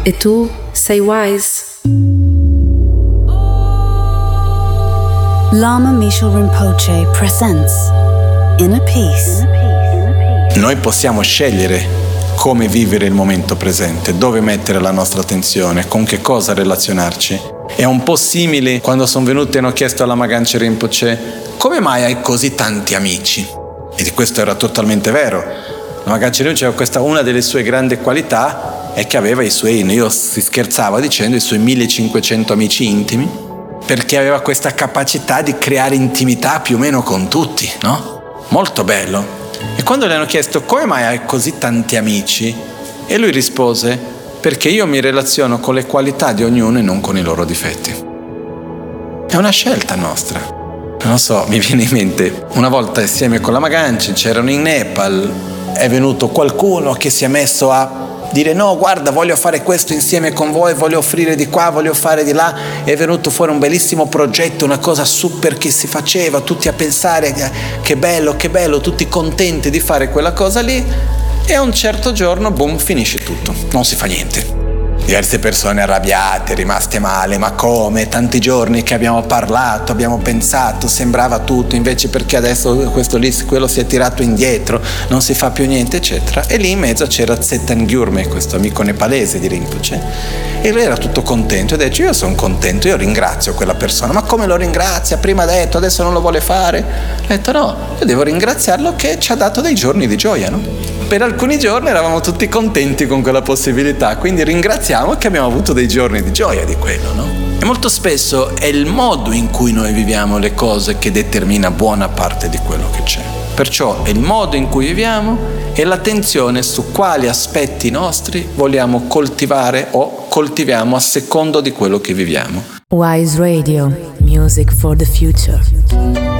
E tu sei wise? Lama Misho Rinpoche presents Inner Peace. Noi possiamo scegliere come vivere il momento presente, dove mettere la nostra attenzione, con che cosa relazionarci. È un po' simile quando sono venuti e hanno chiesto alla Maganchen Rinpoche: come mai hai così tanti amici? E di questo era totalmente vero. La Maganchen Rinpoche, una delle sue grandi qualità è che aveva i suoi, io si scherzava dicendo, i suoi 1500 amici intimi, perché aveva questa capacità di creare intimità più o meno con tutti, no? Molto bello. E quando le hanno chiesto come mai hai così tanti amici, e lui rispose: perché io mi relaziono con le qualità di ognuno e non con i loro difetti. È una scelta nostra. Non so, mi viene in mente una volta insieme con la Maganchen c'erano in Nepal, è venuto qualcuno che si è messo a dire: no, guarda, voglio fare questo insieme con voi, voglio offrire di qua, voglio fare di là. È venuto fuori un bellissimo progetto, una cosa super che si faceva, tutti a pensare che bello, tutti contenti di fare quella cosa lì, e a un certo giorno, boom, finisce tutto, non si fa niente. Diverse persone arrabbiate, rimaste male: ma come? Tanti giorni che abbiamo parlato, abbiamo pensato, sembrava tutto, invece perché adesso questo lì, quello si è tirato indietro, non si fa più niente, eccetera. E lì in mezzo c'era Tsetan Gyurme, questo amico nepalese di Rinpoche, e lui era tutto contento e dice: io sono contento, io ringrazio quella persona. Ma come lo ringrazia? Prima ha detto, adesso non lo vuole fare. Ha detto: no, io devo ringraziarlo che ci ha dato dei giorni di gioia, no? Per alcuni giorni eravamo tutti contenti con quella possibilità, quindi ringraziamo che abbiamo avuto dei giorni di gioia di quello, no? E molto spesso è il modo in cui noi viviamo le cose che determina buona parte di quello che c'è. Perciò è il modo in cui viviamo e l'attenzione su quali aspetti nostri vogliamo coltivare o coltiviamo a secondo di quello che viviamo. Wise Radio, music for the future.